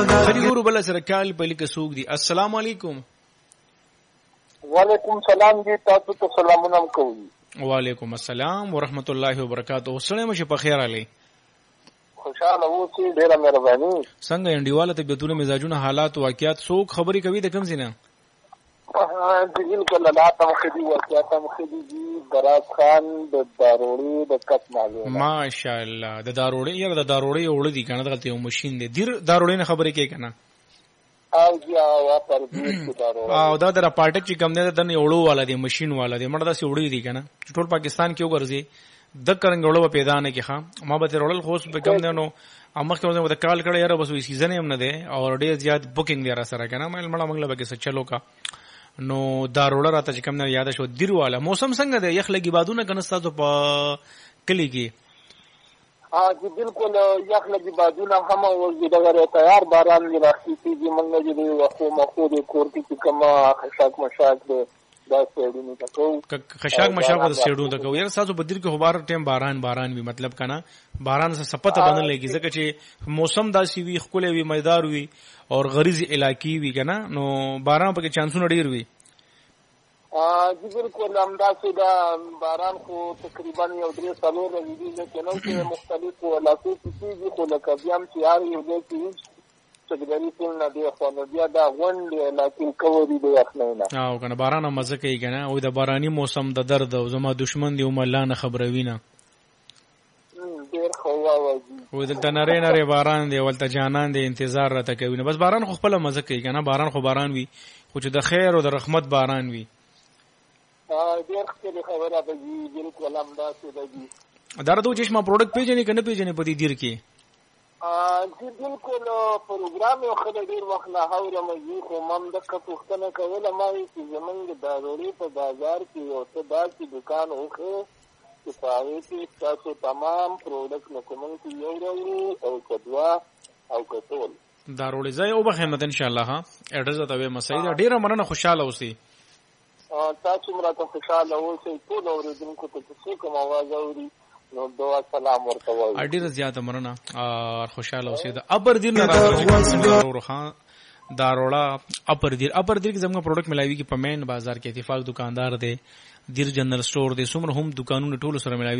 خریور بل سره کال په لیک سوق دي. السلام علیکم. وعلیکم سلام جی، تاسو ته سلامونه کوم. وعلیکم السلام ورحمت الله وبرکاتہ. سره مشه په خیر علي. خوشاله اوسئ، ډیره مهرباني. څنګه انډیواله طبيعتونه مزاجونه حالات واقعیات څوک خبري کوي د کوم ځینه؟ بالکل الله تمخدي واقعیات مخدي دي. دراز خان د داروړي د کټ معلومه. ماشاءالله. د داروړي یا د داروړي وړ دي کنه دغه یو ماشين دی. دیر داروړي نه خبري کوي کنه. او یا وا پر دې داروړي. او دا در پارټک چې کم نه د یوړو والا دی ماشين والا دی مړه داسې وړي دي کنه. ټول پاکستان کې وګرځي د کرنګ وړو پیدا نه کې ښا ما به ترول خوش په کم نه نو امخ ته د کال کړه یاره بس وې سیزن هم نه دی او ډېر زیات بوکینګ دی را سره کنه. مې مړه منګله به کې چلو کا نو داروړه راته چې کم نه یاد شو. دیر والا موسم څنګه دی؟ یخ لګي بادونه کنه تاسو په کلی کې؟ جی بالکل یخ لګي بادونه هم او دغه تیار باران دی راځي چې موږ دې وخت مخو دې کور کې کما خشاک مشاک دا سېډونو تکو خشاک مشاک د سېډونو تکو. یار تاسو په دیر کې خبر ټیم باران وی مطلب کنه باران سره سپته بدل لګي ځکه چې موسم داسي وی خپل وی میدار وی اور غریزي علاقې وی کنه نو باران پکې چانسونه ډیر وی. جی بالکل همداسې دا باران خو تقریبا یو 3 سالو راځي چې نو چې مختلفو علاقو کې خو لکه بیا هم چې هر یو ځای کې چګداري ټول نه دی خو نو بیا دا غونډې علاقې کوي د یخنۍ او کنه باران مزه کوي کنه او د باراني موسم د درد او زما دشمن دی او الله نه خبروي نه ډیر خو واځي و دلته نری باران دی ولته جانان دی انتظار راته کوي نه. بس باران خو خپل مزه کوي کنه. باران خو باران وي خو چې د خیر او د رحمت باران وي. ډیر ښه خبره ده جی بالکل همداسې ده جی. درته چې ما پروډکټ پیژنې کنه پیژنې په دې دیر کې؟ جی بالکل پروګرام یو خلک ډیر وخت نه اورم جی خو مم د پوښتنه کوله ما چې زمونږ د داروړي په بازار کې یو څه داسې دکان وخه چې په هغې کې تاسو تمام پروډکټ نه کوم چې یو راوړي او کدوا او کټول داروړي ځای او بخښنه انشاءالله. ها اډرس ته به مسعود ډیره مننه خوشاله اوسئ. تاسو مراته خوشاله اوسئ. ټول اوریدونکو ته چې کوم आवाज اوري نو دعا سلام ورته وایي. ډیره زیاته مننه او خوشاله اوسئ. د ابر دین راځي داروړه اپر دیر کې زموږ پروډکټ ملایوي کې په مین بازار کې اتفاق دکاندار دی دیر جنرل سٹور دی څومره هم دکانونه ټول سره ملایوي